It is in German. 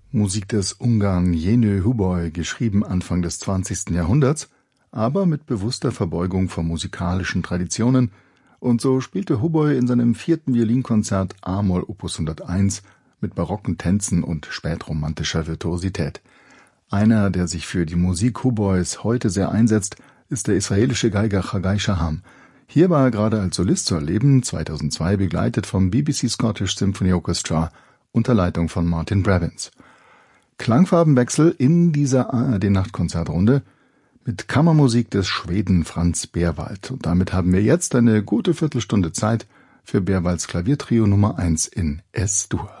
Musik des Ungarn Jenő Huboly, geschrieben Anfang des 20. Jahrhunderts, aber mit bewusster Verbeugung vor musikalischen Traditionen, und so spielte Huboly in seinem 4. Violinkonzert a-Moll Opus 101 mit barocken Tänzen und spätromantischer Virtuosität. Einer, der sich für die Musik Huboys heute sehr einsetzt, ist der israelische Geiger Chagai Shaham. Hier war er gerade als Solist zu erleben, 2002 begleitet vom BBC Scottish Symphony Orchestra unter Leitung von Martin Brabins. Klangfarbenwechsel in dieser ARD-Nachtkonzertrunde mit Kammermusik des Schweden Franz Berwald. Und damit haben wir jetzt eine gute Viertelstunde Zeit für Berwalds Klaviertrio Nummer 1 in S-Dur.